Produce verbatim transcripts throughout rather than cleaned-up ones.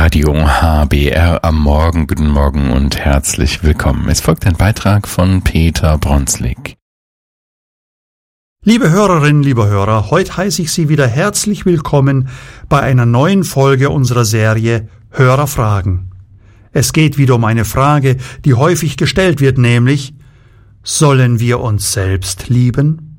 Radio H B R am Morgen. Guten Morgen und herzlich willkommen. Es folgt ein Beitrag von Peter Bronslik. Liebe Hörerinnen, liebe Hörer, heute heiße ich Sie wieder herzlich willkommen bei einer neuen Folge unserer Serie Hörerfragen. Es geht wieder um eine Frage, die häufig gestellt wird, nämlich: Sollen wir uns selbst lieben?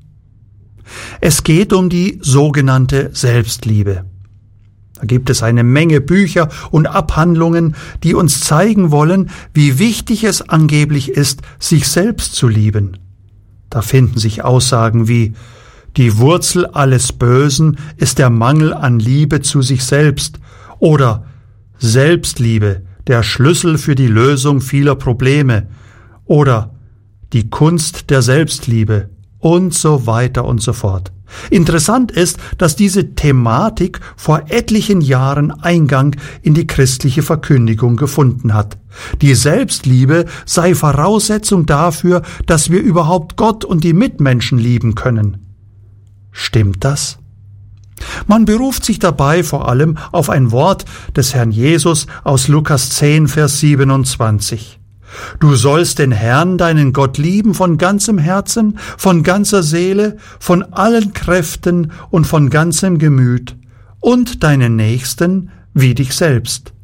Es geht um die sogenannte Selbstliebe. Da gibt es eine Menge Bücher und Abhandlungen, die uns zeigen wollen, wie wichtig es angeblich ist, sich selbst zu lieben. Da finden sich Aussagen wie: Die Wurzel alles Bösen ist der Mangel an Liebe zu sich selbst oder Selbstliebe, der Schlüssel für die Lösung vieler Probleme oder die Kunst der Selbstliebe und so weiter und so fort. Interessant ist, dass diese Thematik vor etlichen Jahren Eingang in die christliche Verkündigung gefunden hat. Die Selbstliebe sei Voraussetzung dafür, dass wir überhaupt Gott und die Mitmenschen lieben können. Stimmt das? Man beruft sich dabei vor allem auf ein Wort des Herrn Jesus aus Lukas zehn, Vers siebenundzwanzig. Du sollst den Herrn, deinen Gott, lieben von ganzem Herzen, von ganzer Seele, von allen Kräften und von ganzem Gemüt und deinen Nächsten wie dich selbst.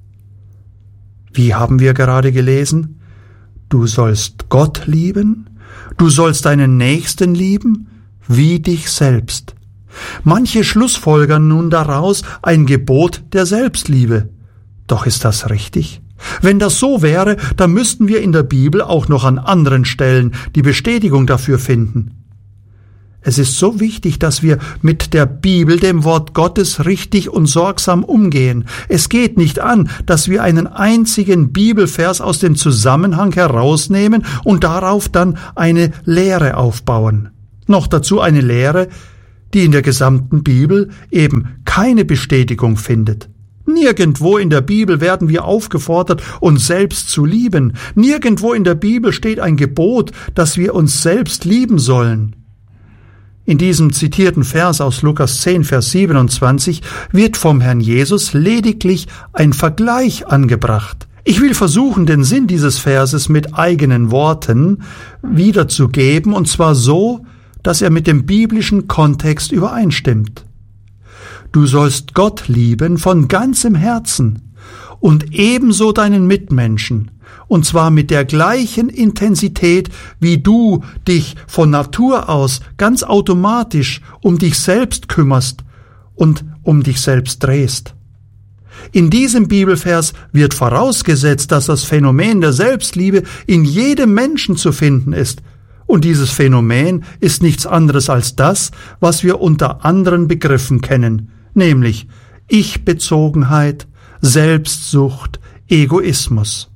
Wie haben wir gerade gelesen? Du sollst Gott lieben, du sollst deinen Nächsten lieben wie dich selbst. Manche schlussfolgern nun daraus ein Gebot der Selbstliebe. Doch ist das richtig? Wenn das so wäre, dann müssten wir in der Bibel auch noch an anderen Stellen die Bestätigung dafür finden. Es ist so wichtig, dass wir mit der Bibel, dem Wort Gottes, richtig und sorgsam umgehen. Es geht nicht an, dass wir einen einzigen Bibelvers aus dem Zusammenhang herausnehmen und darauf dann eine Lehre aufbauen. Noch dazu eine Lehre, die in der gesamten Bibel eben keine Bestätigung findet. Nirgendwo in der Bibel werden wir aufgefordert, uns selbst zu lieben. Nirgendwo in der Bibel steht ein Gebot, dass wir uns selbst lieben sollen. In diesem zitierten Vers aus Lukas zehn, Vers siebenundzwanzig wird vom Herrn Jesus lediglich ein Vergleich angebracht. Ich will versuchen, den Sinn dieses Verses mit eigenen Worten wiederzugeben, und zwar so, dass er mit dem biblischen Kontext übereinstimmt. Du sollst Gott lieben von ganzem Herzen und ebenso deinen Mitmenschen, und zwar mit der gleichen Intensität, wie du dich von Natur aus ganz automatisch um dich selbst kümmerst und um dich selbst drehst. In diesem Bibelvers wird vorausgesetzt, dass das Phänomen der Selbstliebe in jedem Menschen zu finden ist. Und dieses Phänomen ist nichts anderes als das, was wir unter anderen Begriffen kennen, nämlich Ich-Bezogenheit, Selbstsucht, Egoismus.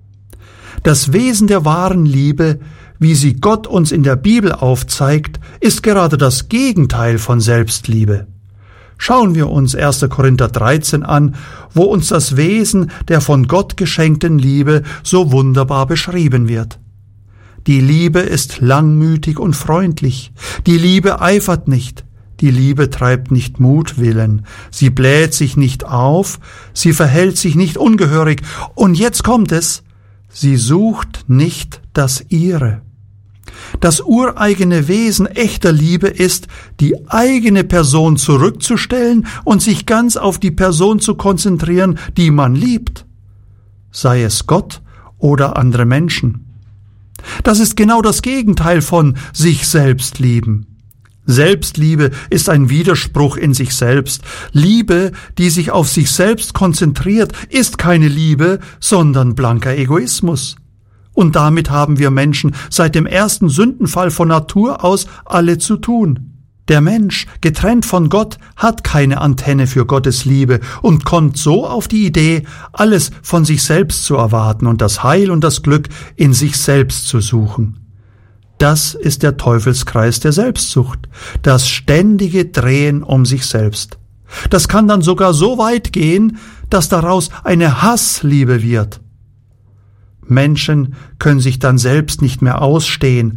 Das Wesen der wahren Liebe, wie sie Gott uns in der Bibel aufzeigt, ist gerade das Gegenteil von Selbstliebe. Schauen wir uns erster Korinther dreizehn an, wo uns das Wesen der von Gott geschenkten Liebe so wunderbar beschrieben wird. Die Liebe ist langmütig und freundlich. Die Liebe eifert nicht. Die Liebe treibt nicht Mutwillen. Sie bläht sich nicht auf. Sie verhält sich nicht ungehörig. Und jetzt kommt es. Sie sucht nicht das Ihre. Das ureigene Wesen echter Liebe ist, die eigene Person zurückzustellen und sich ganz auf die Person zu konzentrieren, die man liebt. Sei es Gott oder andere Menschen. Das ist genau das Gegenteil von sich selbst lieben. Selbstliebe ist ein Widerspruch in sich selbst. Liebe, die sich auf sich selbst konzentriert, ist keine Liebe, sondern blanker Egoismus. Und damit haben wir Menschen seit dem ersten Sündenfall von Natur aus alle zu tun. Der Mensch, getrennt von Gott, hat keine Antenne für Gottes Liebe und kommt so auf die Idee, alles von sich selbst zu erwarten und das Heil und das Glück in sich selbst zu suchen. Das ist der Teufelskreis der Selbstsucht, das ständige Drehen um sich selbst. Das kann dann sogar so weit gehen, dass daraus eine Hassliebe wird. Menschen können sich dann selbst nicht mehr ausstehen,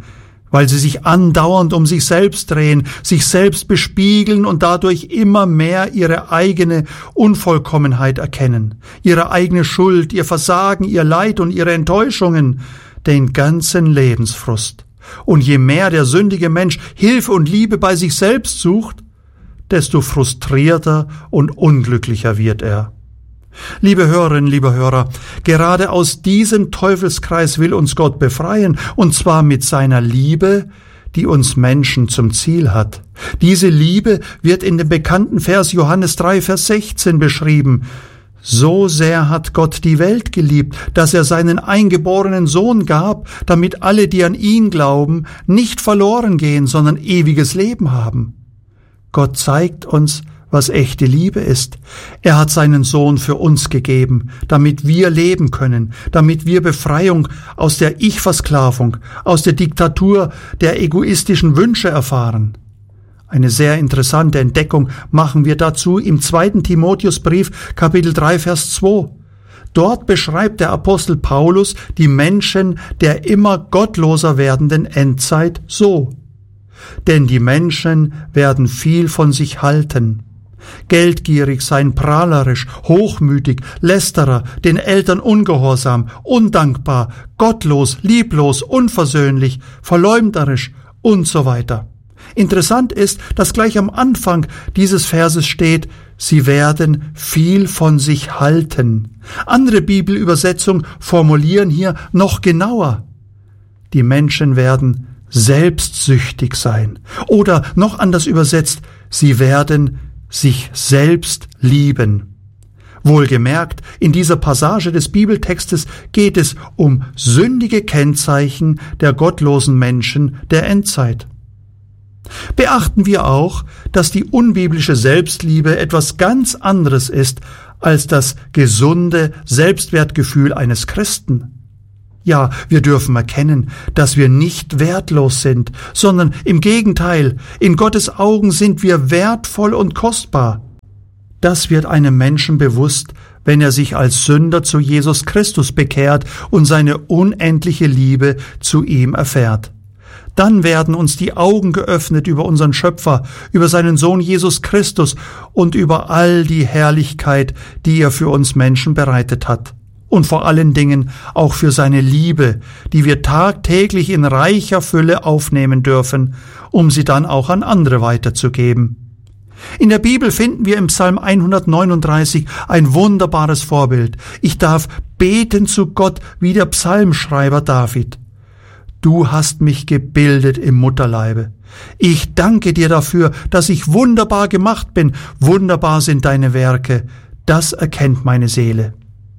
weil sie sich andauernd um sich selbst drehen, sich selbst bespiegeln und dadurch immer mehr ihre eigene Unvollkommenheit erkennen, ihre eigene Schuld, ihr Versagen, ihr Leid und ihre Enttäuschungen, den ganzen Lebensfrust. Und je mehr der sündige Mensch Hilfe und Liebe bei sich selbst sucht, desto frustrierter und unglücklicher wird er. Liebe Hörerinnen, liebe Hörer, gerade aus diesem Teufelskreis will uns Gott befreien, und zwar mit seiner Liebe, die uns Menschen zum Ziel hat. Diese Liebe wird in dem bekannten Vers Johannes drei, Vers sechzehn beschrieben. So sehr hat Gott die Welt geliebt, dass er seinen eingeborenen Sohn gab, damit alle, die an ihn glauben, nicht verloren gehen, sondern ewiges Leben haben. Gott zeigt uns, was echte Liebe ist. Er hat seinen Sohn für uns gegeben, damit wir leben können, damit wir Befreiung aus der Ich-Versklavung, aus der Diktatur der egoistischen Wünsche erfahren. Eine sehr interessante Entdeckung machen wir dazu im zweiten Timotheusbrief, Kapitel drei, Vers zwei. Dort beschreibt der Apostel Paulus die Menschen der immer gottloser werdenden Endzeit so: Denn die Menschen werden viel von sich halten, geldgierig sein, prahlerisch, hochmütig, Lästerer, den Eltern ungehorsam, undankbar, gottlos, lieblos, unversöhnlich, verleumderisch und so weiter. Interessant ist, dass gleich am Anfang dieses Verses steht, sie werden viel von sich halten. Andere Bibelübersetzungen formulieren hier noch genauer. Die Menschen werden selbstsüchtig sein. Oder noch anders übersetzt, sie werden sich selbst lieben. Wohlgemerkt, in dieser Passage des Bibeltextes geht es um sündige Kennzeichen der gottlosen Menschen der Endzeit. Beachten wir auch, dass die unbiblische Selbstliebe etwas ganz anderes ist als das gesunde Selbstwertgefühl eines Christen. Ja, wir dürfen erkennen, dass wir nicht wertlos sind, sondern im Gegenteil, in Gottes Augen sind wir wertvoll und kostbar. Das wird einem Menschen bewusst, wenn er sich als Sünder zu Jesus Christus bekehrt und seine unendliche Liebe zu ihm erfährt. Dann werden uns die Augen geöffnet über unseren Schöpfer, über seinen Sohn Jesus Christus und über all die Herrlichkeit, die er für uns Menschen bereitet hat. Und vor allen Dingen auch für seine Liebe, die wir tagtäglich in reicher Fülle aufnehmen dürfen, um sie dann auch an andere weiterzugeben. In der Bibel finden wir im Psalm hundertneununddreißig ein wunderbares Vorbild. Ich darf beten zu Gott wie der Psalmschreiber David. Du hast mich gebildet im Mutterleibe. Ich danke dir dafür, dass ich wunderbar gemacht bin. Wunderbar sind deine Werke. Das erkennt meine Seele.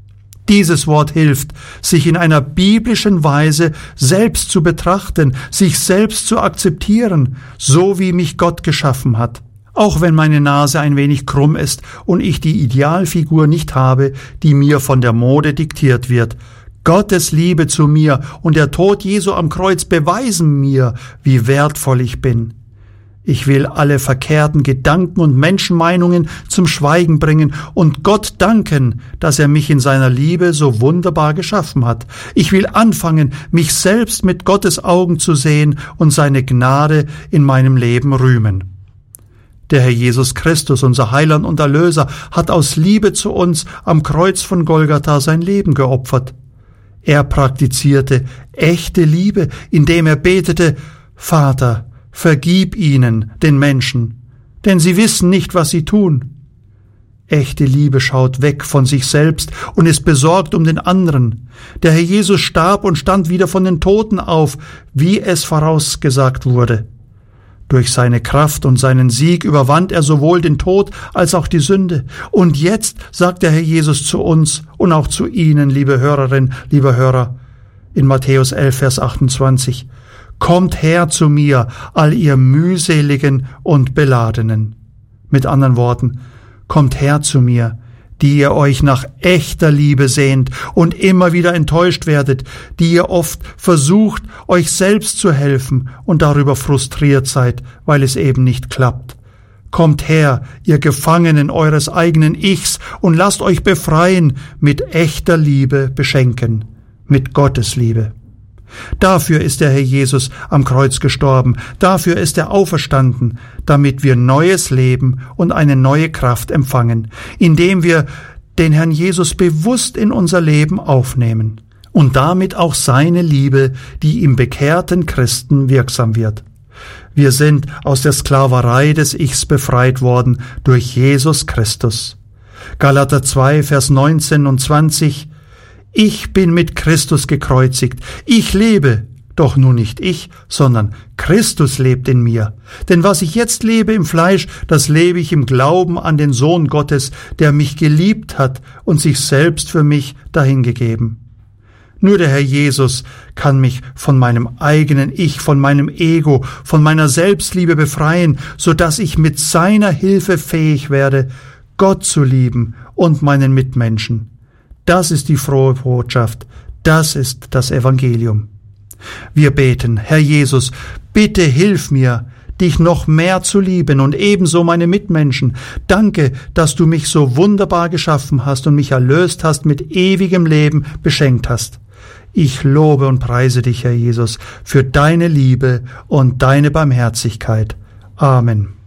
Dieses Wort hilft, sich in einer biblischen Weise selbst zu betrachten, sich selbst zu akzeptieren, so wie mich Gott geschaffen hat. Auch wenn meine Nase ein wenig krumm ist und ich die Idealfigur nicht habe, die mir von der Mode diktiert wird. Gottes Liebe zu mir und der Tod Jesu am Kreuz beweisen mir, wie wertvoll ich bin. Ich will alle verkehrten Gedanken und Menschenmeinungen zum Schweigen bringen und Gott danken, dass er mich in seiner Liebe so wunderbar geschaffen hat. Ich will anfangen, mich selbst mit Gottes Augen zu sehen und seine Gnade in meinem Leben rühmen. Der Herr Jesus Christus, unser Heiland und Erlöser, hat aus Liebe zu uns am Kreuz von Golgatha sein Leben geopfert. Er praktizierte echte Liebe, indem er betete, Vater, vergib ihnen, den Menschen, denn sie wissen nicht, was sie tun. Echte Liebe schaut weg von sich selbst und ist besorgt um den anderen. Der Herr Jesus starb und stand wieder von den Toten auf, wie es vorausgesagt wurde. Durch seine Kraft und seinen Sieg überwand er sowohl den Tod als auch die Sünde. Und jetzt sagt der Herr Jesus zu uns und auch zu Ihnen, liebe Hörerinnen, liebe Hörer, in Matthäus elf, Vers achtundzwanzig, Kommt her zu mir, all ihr mühseligen und Beladenen. Mit anderen Worten, kommt her zu mir, die ihr euch nach echter Liebe sehnt und immer wieder enttäuscht werdet, die ihr oft versucht, euch selbst zu helfen und darüber frustriert seid, weil es eben nicht klappt. Kommt her, ihr Gefangenen eures eigenen Ichs, und lasst euch befreien, mit echter Liebe beschenken, mit Gottes Liebe. Dafür ist der Herr Jesus am Kreuz gestorben, dafür ist er auferstanden, damit wir neues Leben und eine neue Kraft empfangen, indem wir den Herrn Jesus bewusst in unser Leben aufnehmen und damit auch seine Liebe, die im bekehrten Christen wirksam wird. Wir sind aus der Sklaverei des Ichs befreit worden durch Jesus Christus. Galater zwei, Vers neunzehn und zwanzig: Ich bin mit Christus gekreuzigt. Ich lebe, doch nun nicht ich, sondern Christus lebt in mir. Denn was ich jetzt lebe im Fleisch, das lebe ich im Glauben an den Sohn Gottes, der mich geliebt hat und sich selbst für mich dahingegeben. Nur der Herr Jesus kann mich von meinem eigenen Ich, von meinem Ego, von meiner Selbstliebe befreien, so dass ich mit seiner Hilfe fähig werde, Gott zu lieben und meinen Mitmenschen. Das ist die frohe Botschaft, das ist das Evangelium. Wir beten: Herr Jesus, bitte hilf mir, dich noch mehr zu lieben und ebenso meine Mitmenschen. Danke, dass du mich so wunderbar geschaffen hast und mich erlöst hast, mit ewigem Leben beschenkt hast. Ich lobe und preise dich, Herr Jesus, für deine Liebe und deine Barmherzigkeit. Amen.